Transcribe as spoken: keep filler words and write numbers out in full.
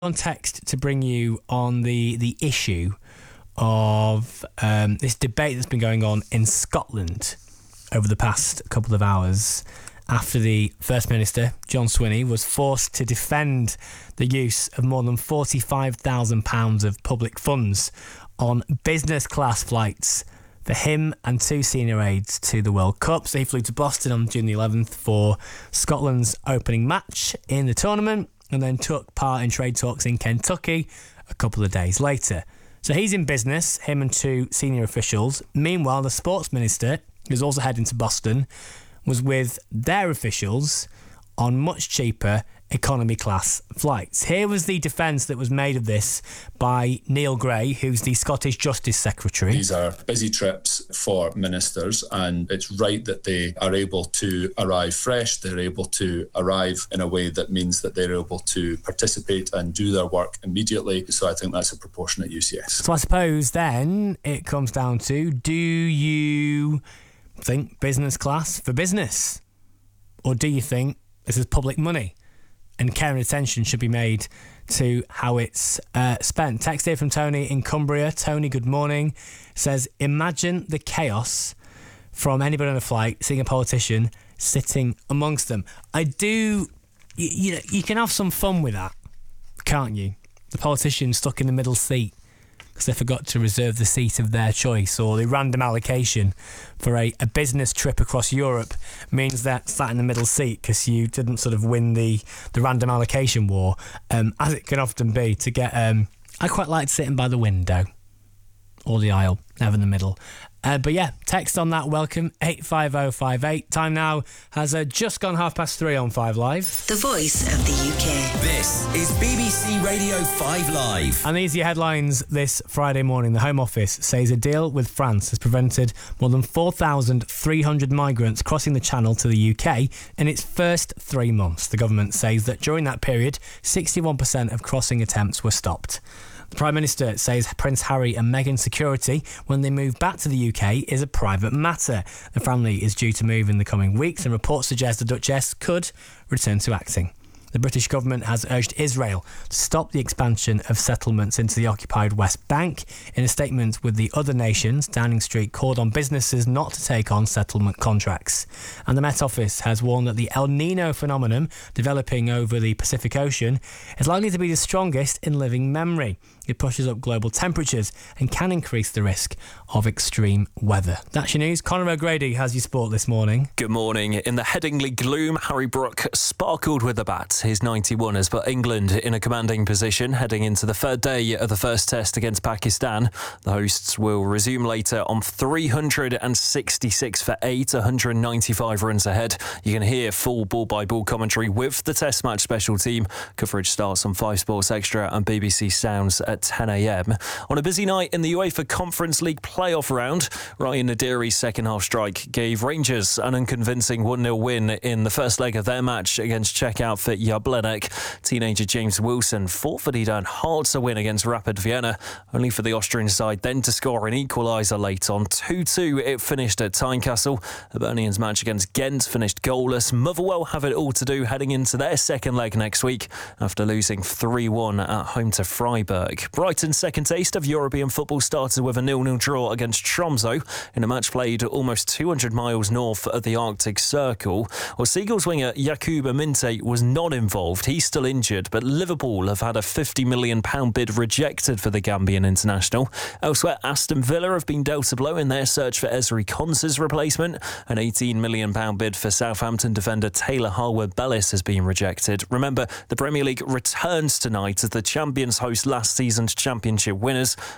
on text to bring you on the, the issue of um, this debate that's been going on in Scotland over the past couple of hours after the First Minister, John Swinney, was forced to defend the use of more than forty-five thousand pounds of public funds on business class flights for him and two senior aides to the World Cup. So he flew to Boston on June the eleventh for Scotland's opening match in the tournament and then took part in trade talks in Kentucky a couple of days later. So he's in business, him and two senior officials. Meanwhile, the sports minister, who's also heading to Boston, was with their officials on much cheaper economy class flights. Here was the defence that was made of this by Neil Gray, who's the Scottish Justice Secretary. These are busy trips for ministers, and it's right that they are able to arrive fresh. They're able to arrive in a way that means that they're able to participate and do their work immediately. So I think that's a proportionate use, yes. So I suppose then it comes down to, do you think business class for business? Or do you think this is public money and care and attention should be made to how it's uh, spent? Text here from Tony in Cumbria. Tony, good morning. Says, imagine the chaos from anybody on a flight seeing a politician sitting amongst them. I do, you, you know, you can have some fun with that, can't you? The politician stuck in the middle seat because they forgot to reserve the seat of their choice, or the random allocation for a, a business trip across Europe means that sat in the middle seat because you didn't sort of win the, the random allocation war, um, as it can often be to get... Um, I quite like sitting by the window or the aisle, never in the middle. Uh, but yeah, text on that, welcome, eight five oh five eight. Time now has uh, just gone half past three on five Live. The voice of the U K. This is B B C Radio five Live. And these are your headlines this Friday morning. The Home Office says a deal with France has prevented more than four thousand three hundred migrants crossing the Channel to the U K in its first three months. The government says that during that period, sixty-one percent of crossing attempts were stopped. The Prime Minister says Prince Harry and Meghan's security when they move back to the U K is a private matter. The family is due to move in the coming weeks, and reports suggest the Duchess could return to acting. The British government has urged Israel to stop the expansion of settlements into the occupied West Bank. In a statement with the other nations, Downing Street called on businesses not to take on settlement contracts. And the Met Office has warned that the El Nino phenomenon developing over the Pacific Ocean is likely to be the strongest in living memory. It pushes up global temperatures and can increase the risk of extreme weather. That's your news. Conor O'Grady has your sport this morning. Good morning. In the Headingley gloom, Harry Brook sparkled with the bat. His ninety-one has put England in a commanding position heading into the third day of the first test against Pakistan. The hosts will resume later on three hundred sixty-six for eight, one hundred ninety-five runs ahead. You can hear full ball-by-ball commentary with the test match special team. Coverage starts on five Sports Extra and B B C Sounds at ten a.m. On a busy night in the UEFA Conference League playoff round, Ryan Nadiri's second-half strike gave Rangers an unconvincing one nil win in the first leg of their match against Czech outfit Jablanek. Teenager James Wilson fought for Earned Hearts a win against Rapid Vienna, only for the Austrian side then to score an equaliser late on. two two it finished at Tynecastle. Hibernian's match against Ghent finished goalless. Motherwell have it all to do heading into their second leg next week after losing three one at home to Freiburg. Brighton's second taste of European football started with a nil nil draw against Tromsø in a match played almost two hundred miles north of the Arctic Circle. Well, Seagulls winger Jakub Aminte was not involved. He's still injured, but Liverpool have had a fifty million pounds bid rejected for the Gambian international. Elsewhere, Aston Villa have been dealt a blow in their search for Ezri Konsa's replacement. An eighteen million pounds bid for Southampton defender Taylor Harwood-Bellis has been rejected. Remember, the Premier League returns tonight as the champions host last season's championship winners.